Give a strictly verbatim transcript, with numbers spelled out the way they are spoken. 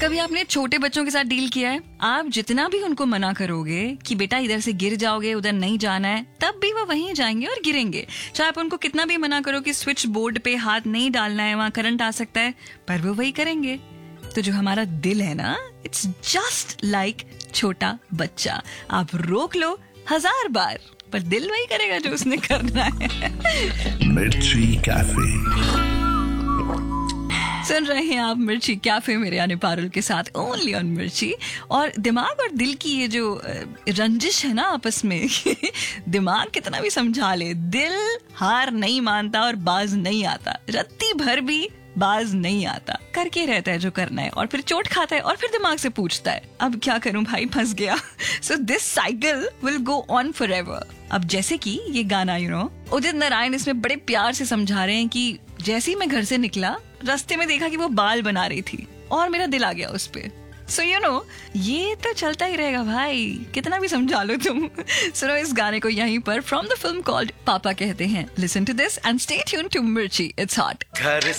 कभी आपने छोटे बच्चों के साथ डील किया है? आप जितना भी उनको मना करोगे कि बेटा इधर से गिर जाओगे, उधर नहीं जाना है, तब भी वो वहीं जाएंगे और गिरेंगे। चाहे आप उनको कितना भी मना करो कि स्विच बोर्ड पे हाथ नहीं डालना है, वहाँ करंट आ सकता है, पर वो वही करेंगे। तो जो हमारा दिल है ना, इट्स जस्ट लाइक छोटा बच्चा। आप रोक लो हजार बार, पर दिल वही करेगा जो उसने करना है। मिर्ची कैफे सुन रहे हैं आप मिर्ची कैफे मेरे यानी पारुल के साथ, ओनली ऑन मिर्ची। और दिमाग और दिल की ये जो रंजिश है ना आपस में, दिमाग कितना भी समझा ले, दिल हार नहीं मानता और बाज नहीं आता, रत्ती भर भी बाज नहीं आता, करके रहता है जो करना है और फिर चोट खाता है और फिर दिमाग से पूछता है अब क्या करूं भाई, फंस गया। So this cycle will go on forever. अब जैसे कि ये गाना यू नो उदित नारायण इसमें बड़े प्यार से समझा रहे हैं कि जैसे ही मैं घर से निकला, रास्ते में देखा कि वो बाल बना रही थी और मेरा दिल आ गया उस पे। सो यू नो ये तो चलता ही रहेगा भाई, कितना भी समझा लो तुम। सुनो इस गाने को यहीं पर, फ्रॉम द फिल्म कॉल्ड पापा कहते हैं। Listen to this and stay tuned to मिर्ची, इट्स हॉट। घर